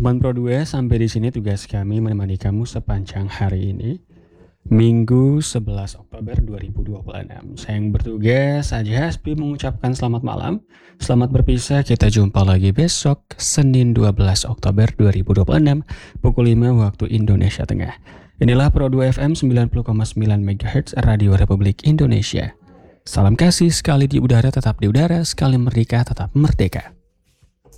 Sobat Pro 2, sampai di sini tugas kami menemani kamu sepanjang hari ini. Minggu 11 Oktober 2026. Saya yang bertugas saja Hasbi mengucapkan selamat malam. Selamat berpisah, kita jumpa lagi besok Senin 12 Oktober 2026 pukul 5 waktu Indonesia Tengah. Inilah Pro 2 FM 90,9 MHz Radio Republik Indonesia. Salam kasih, sekali di udara tetap di udara, sekali merdeka tetap merdeka.